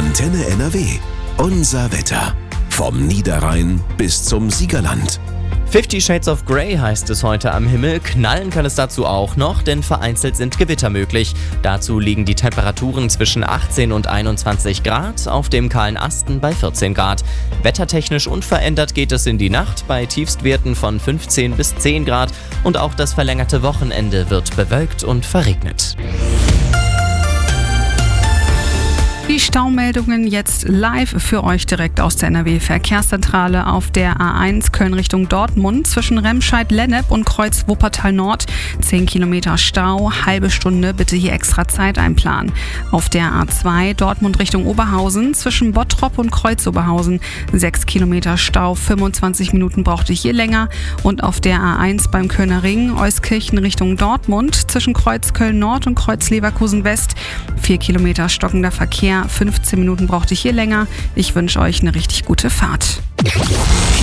Antenne NRW. Unser Wetter. Vom Niederrhein bis zum Siegerland. 50 Shades of Grey heißt es heute am Himmel. Knallen kann es dazu auch noch, denn vereinzelt sind Gewitter möglich. Dazu liegen die Temperaturen zwischen 18 und 21 Grad, auf dem kahlen Asten bei 14 Grad. Wettertechnisch unverändert geht es in die Nacht bei Tiefstwerten von 15 bis 10 Grad und auch das verlängerte Wochenende wird bewölkt und verregnet. Die Staumeldungen jetzt live für euch direkt aus der NRW-Verkehrszentrale auf der A1 Köln Richtung Dortmund zwischen Remscheid-Lennep und Kreuz Wuppertal-Nord. 10 Kilometer Stau, halbe Stunde, bitte hier extra Zeit einplanen. Auf der A2 Dortmund Richtung Oberhausen zwischen Bottrop und Kreuz Oberhausen. 6 Kilometer Stau, 25 Minuten braucht ihr hier länger. Und auf der A1 beim Kölner Ring Euskirchen Richtung Dortmund zwischen Kreuz Köln-Nord und Kreuz Leverkusen-West. 4 Kilometer stockender Verkehr. 15 Minuten braucht ihr hier länger. Ich wünsche euch eine richtig gute Fahrt.